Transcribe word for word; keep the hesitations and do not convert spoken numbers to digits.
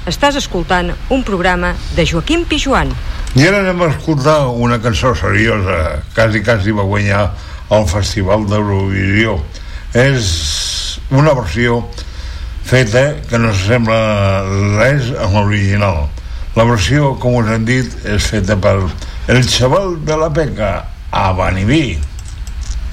Estàs escoltant un programa de Joaquim Pijuan. I ara anem a escoltar una cançó seriosa, quasi quasi va guanyar el Festival d'Eurovisió. És una versió feta que no s'assembla res amb l'original. La versió, com us hem dit, és feta per El Chaval de la Peca, a Baniví.